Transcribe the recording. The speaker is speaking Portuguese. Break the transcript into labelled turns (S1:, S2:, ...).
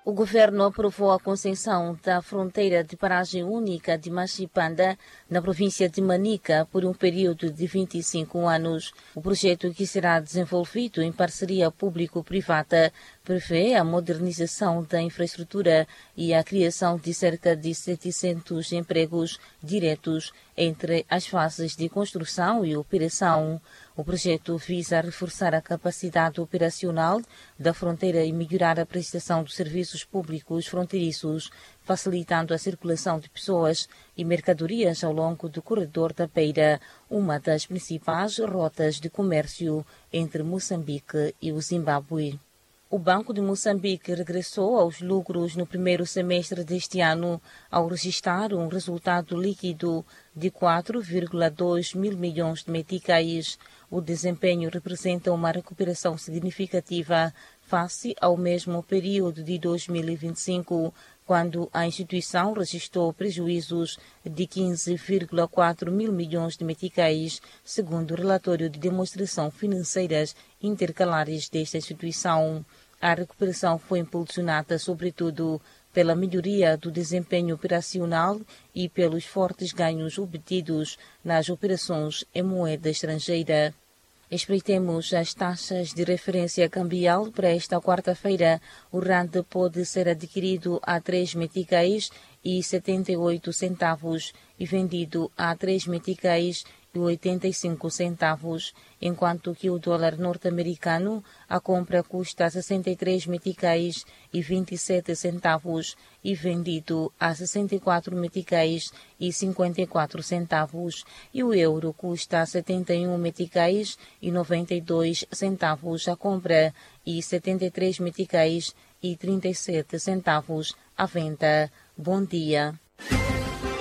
S1: O governo aprovou a concessão da fronteira de paragem única de Machipanda, na província de Manica, por um período de 25 anos. O projeto, que será desenvolvido em parceria público-privada, prevê a modernização da infraestrutura e a criação de cerca de 700 empregos diretos entre as fases de construção e operação. O projeto visa reforçar a capacidade operacional da fronteira e melhorar a prestação dos serviços públicos fronteiriços, facilitando a circulação de pessoas e mercadorias ao longo do corredor da Beira, uma das principais rotas de comércio entre Moçambique e o Zimbábue. O Banco de Moçambique regressou aos lucros no primeiro semestre deste ano, ao registrar um resultado líquido de 4,2 mil milhões de meticais. O desempenho representa uma recuperação significativa face ao mesmo período de 2025, quando a instituição registrou prejuízos de 15,4 mil milhões de meticais, segundo o relatório de demonstração financeiras intercalares desta instituição. A recuperação foi impulsionada, sobretudo, pela melhoria do desempenho operacional e pelos fortes ganhos obtidos nas operações em moeda estrangeira. Espreitemos as taxas de referência cambial para esta quarta-feira. O rand pode ser adquirido a 3 meticais e 78 centavos e vendido a 3 meticais e 85 centavos, enquanto que o dólar norte-americano, a compra custa 63 meticais e 27 centavos e vendido a 64 meticais e 54 centavos, e o euro custa 71 meticais e 92 centavos a compra e 73 meticais e 37 centavos a venda. Bom dia.